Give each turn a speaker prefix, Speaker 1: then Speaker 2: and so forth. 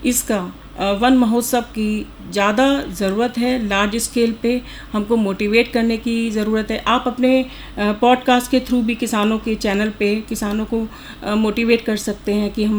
Speaker 1: इसका वन महोत्सव की ज़्यादा ज़रूरत है। लार्ज स्केल पे हमको मोटिवेट करने की ज़रूरत है। आप अपने पॉडकास्ट के थ्रू भी किसानों के चैनल पे किसानों को मोटिवेट कर सकते हैं कि हम